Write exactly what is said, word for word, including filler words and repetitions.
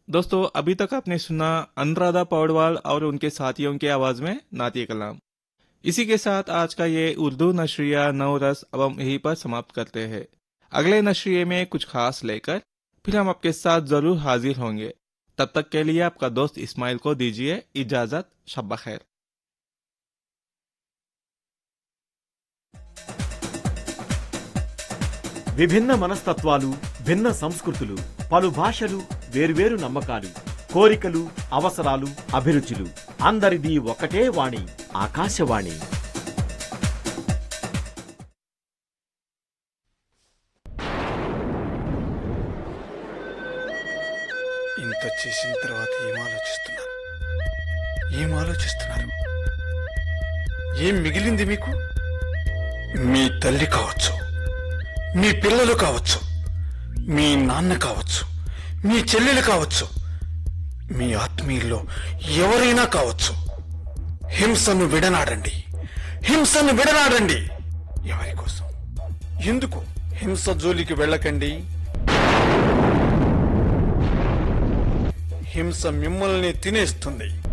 दोस्तों अभी तक आपने सुना अनुराधा पौडवाल और उनके साथियों की आवाज में नातिया कलाम। इसी के साथ आज का ये उर्दू नशरिया नौ रस अब हम यहीं पर समाप्त करते हैं। अगले नशरिये में कुछ खास लेकर फिर हम आपके साथ जरूर हाजिर होंगे। तब तक के लिए आपका दोस्त इस्माइल को दीजिए इजाजत। शब खैर। విభిన్న మనస్తత్వాలు, భిన్న సంస్కృతులు, పలు భాషలు, వేర్వేరు నమ్మకాలు, కోరికలు, అవసరాలు, అభిరుచులు, అందరిది ఒకటే వాణి, ఆకాశవాణి. ఇంత చేసిన తర్వాత ఏం ఆలోచిస్తున్నారు ఏం ఆలోచిస్తున్నారు ఏం మిగిలింది మీకు? మీ తల్లి కావచ్చు, మీ పిల్లలు కావచ్చు, మీ నాన్న కావచ్చు, మీ చెల్లెలు కావచ్చు, మీ ఆత్మీయుల్లో ఎవరైనా కావచ్చు. హింసను విడనాడండి, హింసను విడనాడండి. ఎవరి కోసం, ఎందుకు? హింస జోలికి వెళ్ళకండి. హింస మిమ్మల్ని తినేస్తుంది.